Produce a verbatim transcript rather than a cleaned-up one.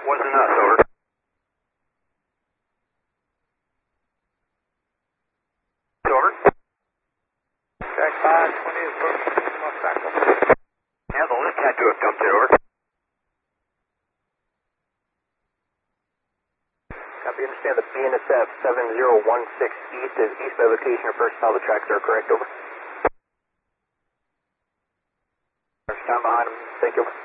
wasn't us, over. Over. Track five twenty is booked. Yeah, the lift had to have dumped it, over. Copy, understand the B N S F seven zero one six East is east by location of first how the tracks are correct, over. Stand behind him, thank you.